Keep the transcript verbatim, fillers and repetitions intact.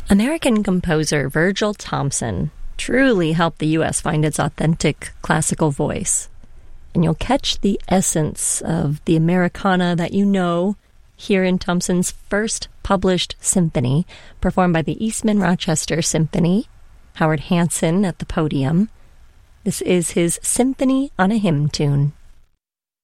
American composer Virgil Thomson truly helped the U S find its authentic classical voice. And you'll catch the essence of the Americana that you know here in Thomson's first published symphony, performed by the Eastman Rochester Symphony, Howard Hanson at the podium. This is his Symphony on a Hymn Tune.